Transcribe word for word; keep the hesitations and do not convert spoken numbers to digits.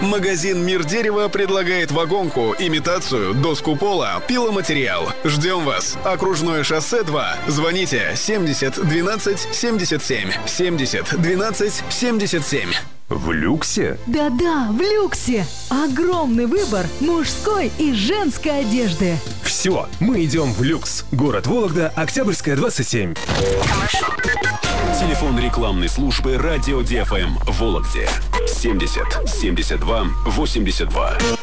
Магазин «Мир дерева» предлагает вагонку, имитацию, доску пола, пиломатериал. Ждем вас. Окружное шоссе два. Звоните семьдесят двенадцать семьдесят семь. семьдесят двенадцать семьдесят семь. В люксе? Да-да, в люксе. Огромный выбор мужской и женской одежды. Все, мы идем в люкс. Город Вологда, Октябрьская, двадцать семь. Телефон рекламной службы «Радио ди эф эм» в Вологде. семьдесят семьдесят два восемьдесят два.